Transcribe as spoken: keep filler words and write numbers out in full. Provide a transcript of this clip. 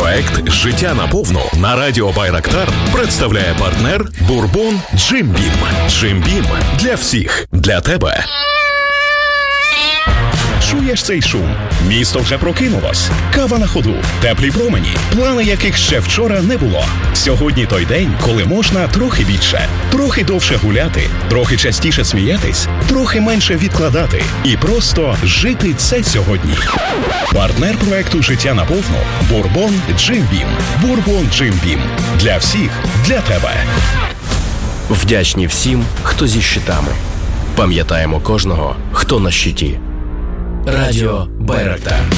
Проект «Життя наповну» на радіо Байрактар представляє партнер Бурбон Джим Бім. Джим Бім для всіх, для тебе. Чуєш цей шум? Місто вже прокинулось. Кава на ходу, теплі промені, плани яких ще вчора не було. Сьогодні той день, коли можна трохи більше, трохи довше гуляти, трохи частіше сміятись, трохи менше відкладати і просто жити це сьогодні. Партнер проекту «Життя наповну» Бурбон Джим Бім. Бурбон Джим Бім. Для всіх, для тебе. Вдячні всім, хто зі щитами. Пам'ятаємо кожного, хто на щиті. Радіо Байрактар.